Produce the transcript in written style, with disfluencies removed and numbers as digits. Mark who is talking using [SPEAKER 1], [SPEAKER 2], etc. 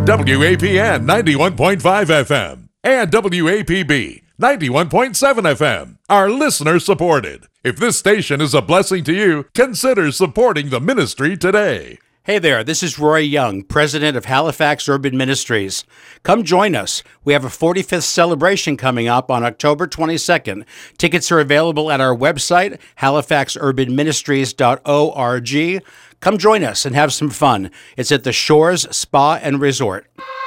[SPEAKER 1] WAPN 91.5 FM and WAPB 91.7 FM are listener supported. If this station is a blessing to you, consider supporting the ministry today.
[SPEAKER 2] Hey there, this is Roy Young, president of Halifax Urban Ministries. Come join us. We have a 45th celebration coming up on October 22nd. Tickets are available at our website, halifaxurbanministries.org. Come join us and have some fun. It's at the Shores Spa and Resort.